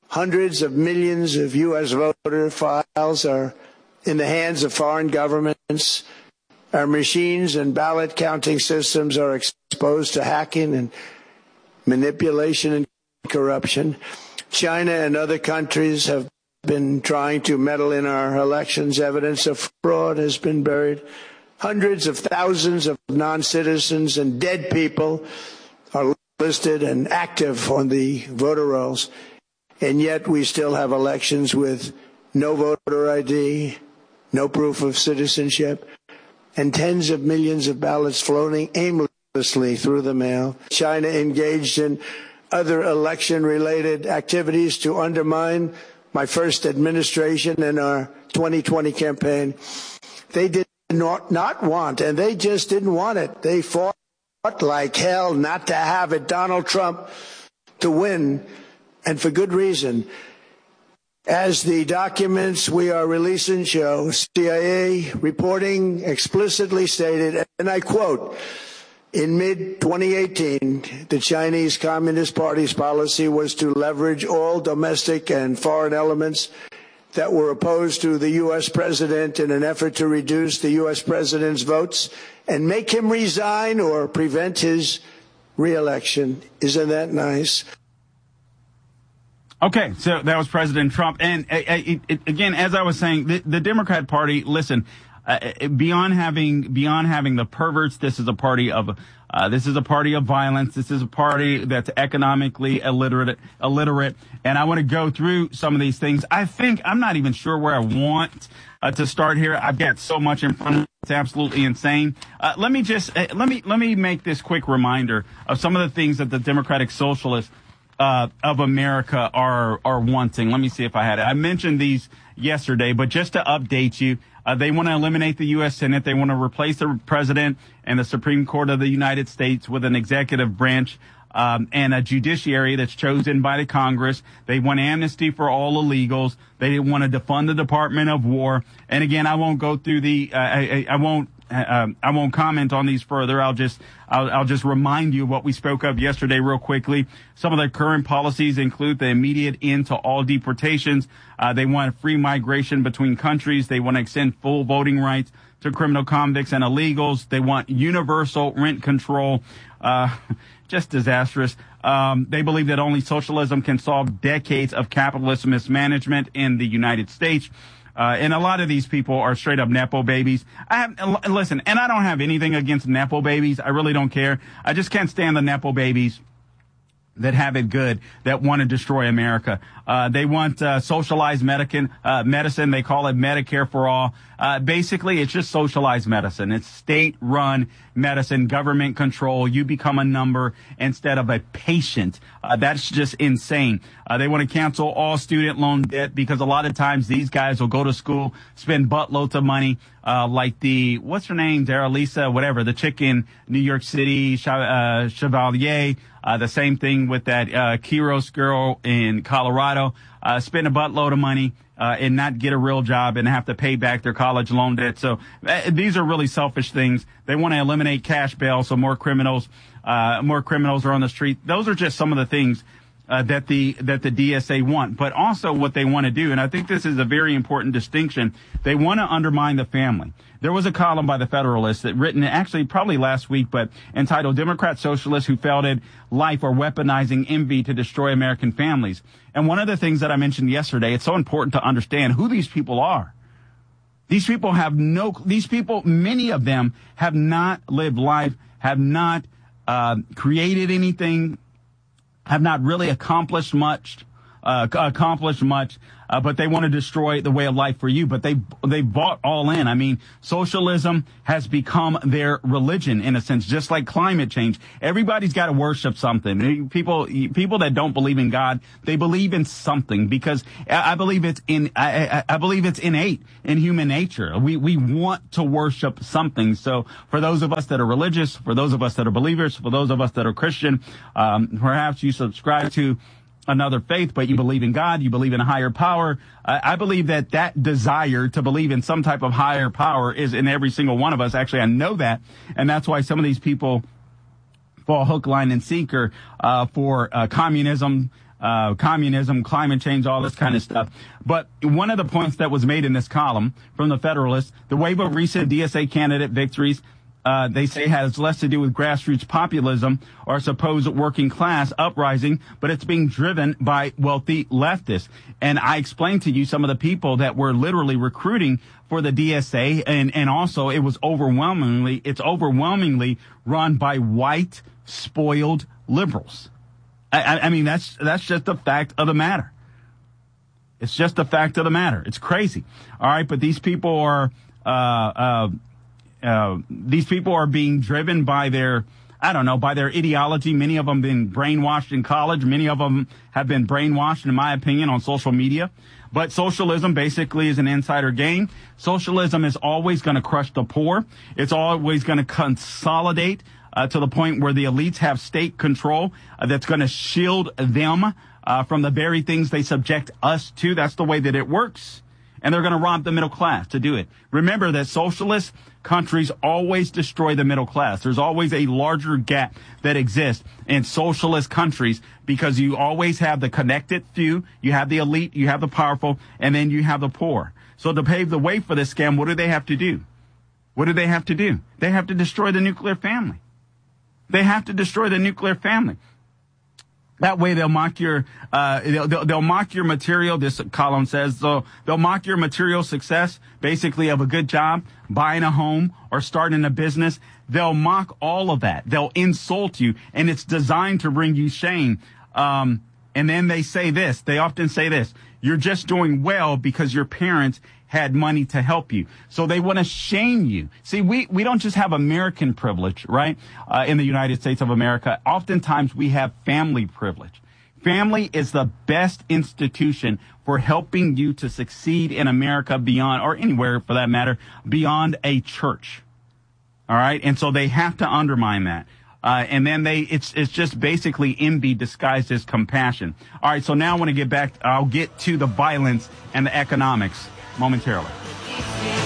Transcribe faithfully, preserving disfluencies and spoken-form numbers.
Hundreds of millions of U S voter files are in the hands of foreign governments. Our machines and ballot counting systems are exposed to hacking and manipulation and corruption. China and other countries have been trying to meddle in our elections. Evidence of fraud has been buried. Hundreds of thousands of non-citizens and dead people are listed and active on the voter rolls. And yet we still have elections with no voter I D, no proof of citizenship, and tens of millions of ballots floating aimlessly through the mail. China engaged in other election-related activities to undermine my first administration and our twenty twenty campaign. They did not, not want, and they just didn't want it. They fought like hell not to have it, Donald Trump to win, and for good reason. As the documents we are releasing show, C I A reporting explicitly stated, and I quote, in mid twenty eighteen, the Chinese Communist Party's policy was to leverage all domestic and foreign elements that were opposed to the U S president in an effort to reduce the U S president's votes and make him resign or prevent his reelection. Isn't that nice? Okay, so that was President Trump. And uh, it, it, again, as I was saying, the, the Democrat Party, listen, uh, beyond having beyond having the perverts, this is a party of uh, this is a party of violence. This is a party that's economically illiterate, illiterate. And I want to go through some of these things. I think I'm not even sure where I want uh, to start here. I've got so much in front of me. It's absolutely insane. Uh, let me just uh, let me let me make this quick reminder of some of the things that the Democratic Socialists Uh, of America are are wanting. Let me see if I had it. I mentioned these yesterday, but just to update you, uh, they want to eliminate the U S Senate. They want to replace the president and the Supreme Court of the United States with an executive branch um, and a judiciary that's chosen by the Congress. They want amnesty for all illegals. They want to defund the Department of War. And again, I won't go through the. Uh, I, I won't. Uh, I won't comment on these further. I'll just I'll, I'll just remind you what we spoke of yesterday real quickly. Some of the current policies include the immediate end to all deportations. Uh, they want free migration between countries. They want to extend full voting rights to criminal convicts and illegals. They want universal rent control. Uh, just disastrous. Um, they believe that only socialism can solve decades of capitalist mismanagement in the United States. Uh, and a lot of these people are straight up Nepo babies. I have, listen, and I don't have anything against Nepo babies. I really don't care. I just can't stand the Nepo babies that have it good, that want to destroy America. Uh, they want uh, socialized medicine, uh, medicine. They call it Medicare for all. Uh, basically, it's just socialized medicine. It's state-run medicine, government control. You become a number instead of a patient. Uh, that's just insane. Uh, they want to cancel all student loan debt because a lot of times these guys will go to school, spend buttloads of money, uh, like the, what's her name, Dara Lisa, whatever, the chick in New York City, uh, Chevalier. Uh, the same thing with that uh, Kiros girl in Colorado. Uh, spend a buttload of money uh, and not get a real job and have to pay back their college loan debt. So uh, these are really selfish things. They want to eliminate cash bail so more criminals, uh, more criminals are on the street. Those are just some of the things uh, that the that the D S A want. But also what they want to do, and I think this is a very important distinction, they want to undermine the family. There was a column by the Federalist that written actually probably last week, but entitled Democrat Socialists Who Failed Life Are Weaponizing Envy to Destroy American Families. And one of the things that I mentioned yesterday, it's so important to understand who these people are. These people have no, these people, many of them have not lived life, have not uh, created anything, have not really accomplished much, uh, accomplished much. Uh, but they want to destroy the way of life for you. But they they bought all in. I mean, socialism has become their religion in a sense, just like climate change. Everybody's got to worship something. People people that don't believe in God, they believe in something because I believe it's in I, I believe it's innate in human nature. We we want to worship something. So for those of us that are religious, for those of us that are believers, for those of us that are Christian, um, perhaps you subscribe to another faith, but you believe in God, you believe in a higher power. Uh, I believe that that desire to believe in some type of higher power is in every single one of us. Actually, I know that. And that's why some of these people fall hook, line, and sinker uh, for uh, communism, uh, communism, climate change, all this kind of stuff. But one of the points that was made in this column from the Federalist, the wave of recent D S A candidate victories, Uh, they say has less to do with grassroots populism or supposed working class uprising, but it's being driven by wealthy leftists. And I explained to you some of the people that were literally recruiting for the D S A, and, and also it was overwhelmingly, it's overwhelmingly run by white, spoiled liberals. I, I mean, that's, that's just the fact of the matter. It's just the fact of the matter. It's crazy. All right. But these people are, uh, uh, Uh, these people are being driven by their, I don't know, by their ideology. Many of them have been brainwashed in college. Many of them have been brainwashed, in my opinion, on social media. But socialism basically is an insider game. Socialism is always going to crush the poor. It's always going to consolidate uh, to the point where the elites have state control uh, that's going to shield them uh, from the very things they subject us to. That's the way that it works. And they're going to rob the middle class to do it. Remember that socialist countries always destroy the middle class. There's always a larger gap that exists in socialist countries because you always have the connected few, you have the elite, you have the powerful, and then you have the poor. So to pave the way for this scam, what do they have to do? What do they have to do? They have to destroy the nuclear family. They have to destroy the nuclear family. That way they'll mock your, uh, they'll, they'll, they'll mock your material. This column says, so they'll mock your material success, basically of a good job, buying a home or starting a business. They'll mock all of that. They'll insult you, and it's designed to bring you shame. Um, and then they say this, they often say this, you're just doing well because your parents had money to help you. So they want to shame you. See, we, we don't just have American privilege, right? Uh, in the United States of America. Oftentimes we have family privilege. Family is the best institution for helping you to succeed in America beyond, or anywhere for that matter, beyond a church. All right. And so they have to undermine that. Uh, and then they, it's, it's just basically envy disguised as compassion. All right. So now I want to get back, I'll get to the violence and the economics momentarily.